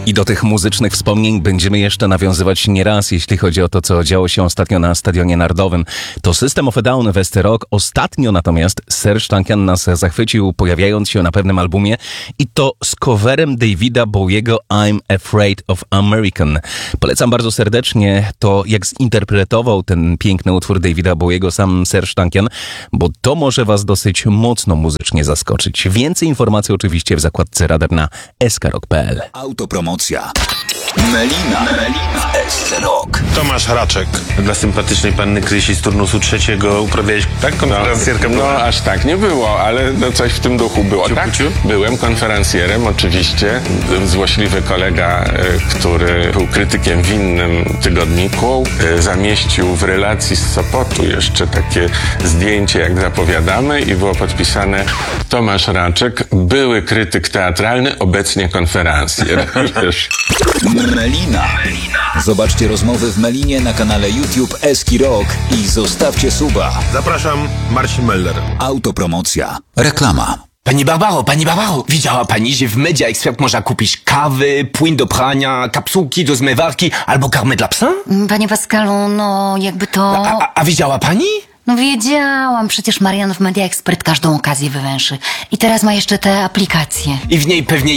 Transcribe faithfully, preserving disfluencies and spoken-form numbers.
I do tych muzycznych wspomnień będziemy jeszcze nawiązywać nieraz, jeśli chodzi o to, co działo się ostatnio na Stadionie Narodowym. To System of a Down, West Rock. Ostatnio natomiast Serge Tankian nas zachwycił, pojawiając się na pewnym albumie i to z coverem Davida Bowiego I'm Afraid of American. Polecam bardzo serdecznie to, jak zinterpretował ten piękny utwór Davida Bowiego sam Serge Tankian, bo to może was dosyć mocno muzycznie zaskoczyć. Więcej informacji oczywiście w zakładce radar na s k rock kropka p l. Autopromocja. Melina. Melina w S C Rock. Tomasz Raczek. Dla sympatycznej panny Krysi z turnusu trzeciego uprawiałeś tak konferencjerkę? No, no aż tak nie było, ale no, coś w tym duchu było. Ciu, Tak, ciu? byłem konferencjerem oczywiście. Złośliwy kolega, y, który był krytykiem w innym tygodniku, y, zamieścił w relacji z Sopotu jeszcze takie zdjęcie, jak zapowiadamy, i było podpisane: Tomasz Raczek, były krytyk teatralny, obecnie konferencjer. Wiesz. Melina. Zobaczcie rozmowy w Melinie na kanale YouTube Eski Rock i zostawcie suba. Zapraszam, Marcin Meller. Autopromocja. Reklama. Pani Barbaro, pani Barbaro, widziała pani, że w Media Expert można kupić kawy, płyn do prania, kapsułki do zmywarki albo karmę dla psa? Panie Pascalu, no jakby to... A, a, a widziała pani? No wiedziałam, przecież Marian w Media Expert każdą okazję wywęszy. I teraz ma jeszcze te aplikacje. I w niej pewnie